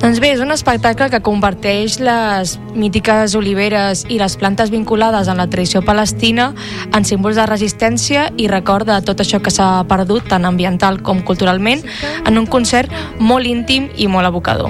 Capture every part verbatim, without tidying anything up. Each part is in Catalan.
Doncs bé, és un espectacle que converteix les mítiques oliveres i les plantes vinculades en la tradició palestina en símbols de resistència i record de tot això que s'ha perdut, tant ambiental com culturalment, en un concert molt íntim i molt evocador.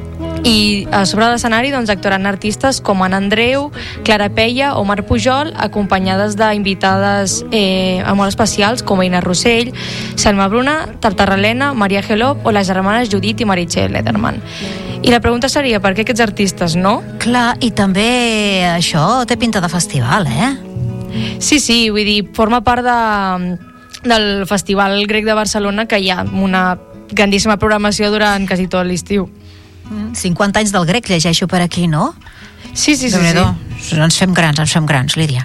I a sobre de l'escenari doncs, actuaran artistes com Anna Andreu, Clara Peia o Mar Pujol, acompanyades d'invitades eh, molt especials com Eina Rossell, Selma Bruna, Tartarrelena, Maria Gelop o les germanes Judit i Meritxell Lederman. I la pregunta seria, per què aquests artistes, no? Clar, i també això té pinta de festival, eh? Sí, sí, vull dir, forma part de, del Festival Grec de Barcelona, que hi ha una grandíssima programació durant quasi tot l'estiu. cinquanta anys del grec, llegeixo per aquí, no? Sí, sí, sí. sí. Ens fem grans, ens fem grans, Lídia.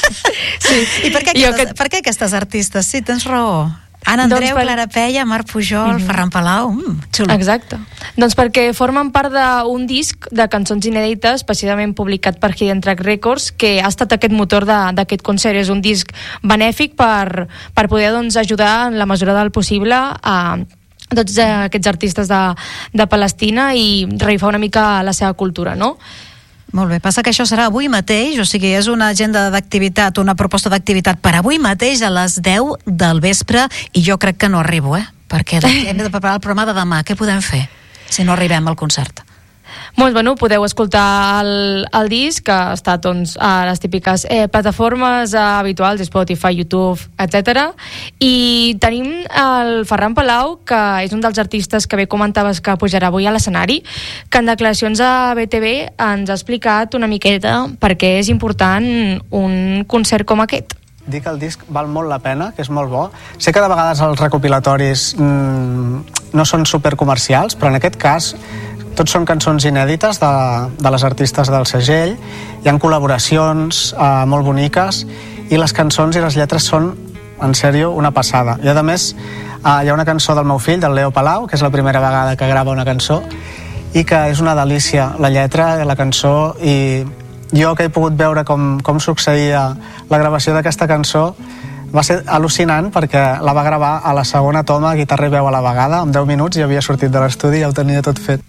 Sí. I per què aquestes, que... per què aquestes artistes? Sí, tens raó. Anna Andreu, doncs per... Clara Peia, Marc Pujol, mm-hmm. Ferran Palau, mm, xulo. Exacte. Doncs perquè formen part d'un disc de cançons inèdites, precisament publicat per Hidden Track Records, que ha estat aquest motor d'aquest concert. És un disc benèfic per, per poder doncs, ajudar en la mesura del possible a tots aquests artistes de, de Palestina i revifar una mica la seva cultura, no? Molt bé, passa que això serà avui mateix, o sigui, és una agenda d'activitat, una proposta d'activitat per avui mateix a les deu del vespre, i jo crec que no arribo, eh? Perquè hem de preparar el programa de demà. Què podem fer si no arribem al concert? Doncs, bueno, podeu escoltar el, el disc, que està doncs, a les típiques eh, plataformes eh, habituals, Spotify, YouTube, etcètera. I tenim el Ferran Palau, que és un dels artistes que bé comentaves que pujarà avui a l'escenari, que en declaracions a B T V ens ha explicat una miqueta per què és important un concert com aquest. Dir que el disc val molt la pena, que és molt bo. Sé que de vegades els recopilatoris mmm, no són supercomercials, però en aquest cas tots són cançons inèdites de, de les artistes del segell. Hi ha col·laboracions eh, molt boniques i les cançons i les lletres són, en sèrio, una passada. I a més, eh, hi ha una cançó del meu fill, del Leo Palau, que és la primera vegada que grava una cançó i que és una delícia, la lletra i la cançó, i jo que he pogut veure com, com succeïa la gravació d'aquesta cançó va ser al·lucinant, perquè la va gravar a la segona toma, guitarra i veu a la vegada, en deu minuts, i havia sortit de l'estudi i ja ho tenia tot fet.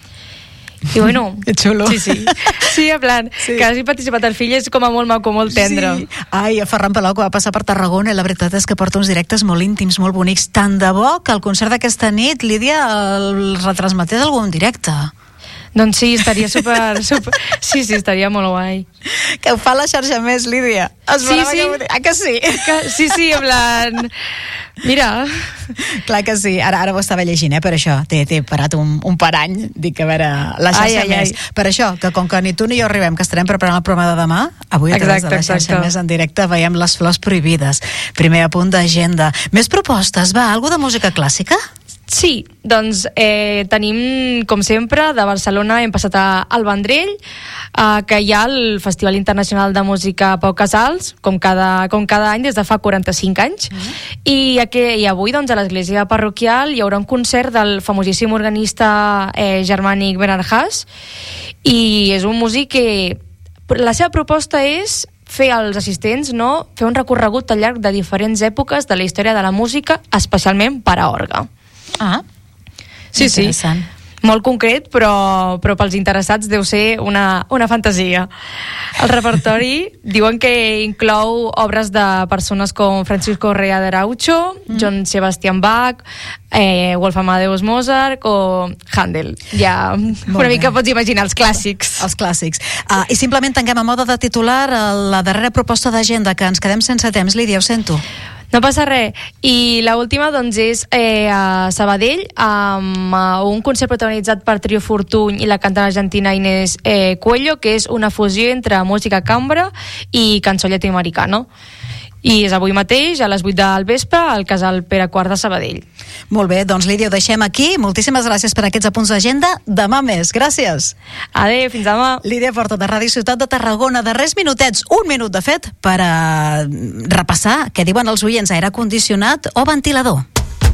I bueno, que xulo. Sí, sí. Sí, en plan, sí. Que hagi participat el fill és com a molt maco, molt tendre. Sí. Ai, a Ferran Palau, que va passar per Tarragona, i la veritat és que porta uns directes molt íntims, molt bonics. Tant de bo que el concert d'aquesta nit, Lídia, el retransmetés algun directe. Doncs sí, estaria super, super... Sí, sí, estaria molt guai. Que ho fa la xarxa més, Lídia. Es sí, sí. Que... Ah, que sí? Que... Sí, sí, en plan... Mira... Clar que sí. Ara, ara ho estava llegint, eh, per això. T'he parat un, un parany. Dic, a veure, la xarxa ai, ai, més. Ai. Per això, que com que ni tu ni jo arribem, que estarem preparant el programa de demà, avui a través de la xarxa exacte. Més en directe veiem les flors prohibides. Primer apunt d'agenda. Més propostes, va? Algú de música clàssica? Sí, doncs eh, tenim, com sempre, de Barcelona hem passat a, al Vendrell, eh, que hi ha el Festival Internacional de Música Pau Casals, com cada, com cada any des de fa quaranta-cinc anys, mm-hmm. I, aquí, i avui doncs, a l'església parroquial hi haurà un concert del famosíssim organista eh, germànic Bernhard Haas, i és un músic que la seva proposta és fer als assistents, no, fer un recorregut al llarg de diferents èpoques de la història de la música, especialment per a orgue. Ah, sí, sí, molt concret, però, però pels interessats deu ser una, una fantasia. El repertori diuen que inclou obres de persones com Francisco Rea de Araucho, mm. John Sebastian Bach, eh, Wolf Amadeus Mozart o Handel. Ja molt una bé. Mica pots imaginar els clàssics. Els clàssics. Uh, I simplement tanquem a moda de titular la darrera proposta d'agenda, que ens quedem sense temps. Lídia, ho sento. No passa res. I l'última doncs, és eh, a Sabadell, amb uh, un concert protagonitzat per Trio Fortuny i la cantant argentina Inés eh, Cuello, que és una fusió entre música cambra i cançó llatinoamericana. I és avui mateix, a les vuit del vespre, al Casal Pere quart de Sabadell. Molt bé, doncs Lídia, ho deixem aquí. Moltíssimes gràcies per aquests apunts d'agenda. Demà més. Gràcies. Adéu, fins demà. Lídia Porta, de Ràdio Ciutat de Tarragona. Darrers minutets, un minut de fet, per a repassar què diuen els oients, aire condicionat o ventilador.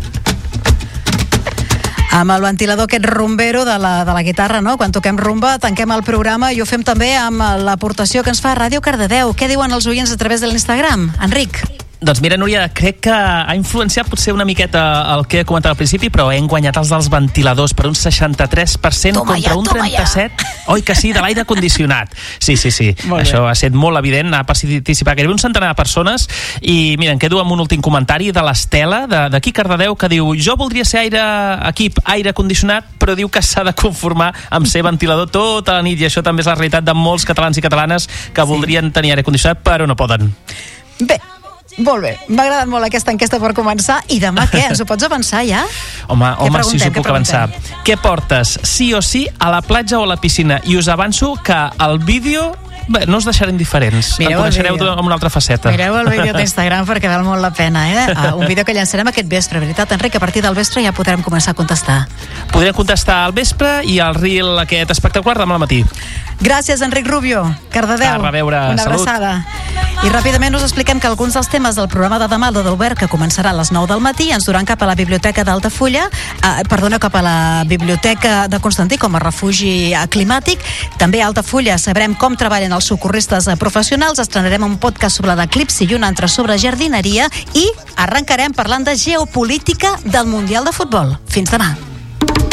Amb el ventilador aquest rumbero de la, de la guitarra, no? Quan toquem rumba, tanquem el programa i ho fem també amb l'aportació que ens fa Ràdio Cardedeu. Què diuen els oients a través de l'Instagram? Enric. Doncs mira, Núria, crec que ha influenciat potser una miqueta el que he comentat al principi, però hem guanyat els dels ventiladors per un seixanta-tres per cent toma contra ja, un trenta-set per cent. Oi que sí, de l'aire condicionat. Sí, sí, sí. Això ha estat molt evident. Ha participat gairebé un centenar de persones i, mira, em quedo amb un últim comentari de l'Estela, d'aquí Cardedeu, que diu: jo voldria ser aire, equip aire condicionat, però diu que s'ha de conformar amb ser ventilador tota la nit, i això també és la realitat de molts catalans i catalanes que sí. voldrien tenir aire condicionat, però no poden. Bé, molt bé, m'ha agradat molt aquesta enquesta per començar. I demà què? Ens ho pots avançar ja? Home, home si us ho puc avançar. Què portes sí o sí a la platja o a la piscina? I us avanço que el vídeo... Bé, no us deixaré indiferents. Mireu, en coneixereu amb una altra faceta. Mireu el vídeo d'Instagram perquè val molt la pena, eh? Uh, un vídeo que llançarem aquest vespre, veritat, Enric? A partir del vespre ja podrem començar a contestar. Podrem contestar al vespre i al reel aquest espectacular demà al matí. Gràcies, Enric Rubio. Cardedeu. A reveure. Una abraçada. Salut. I ràpidament us expliquem que alguns dels temes del programa de demà, el d'Obert, que començarà a les nou del matí, ens duran cap a la Biblioteca d'Altafulla, eh, perdona, cap a la Biblioteca de Constantí com a refugi climàtic. També a Altafulla sabrem com treballen els socorristes professionals, estrenarem un podcast sobre l'eclipsi i un altre sobre jardineria i arrencarem parlant de geopolítica del Mundial de Futbol. Fins demà.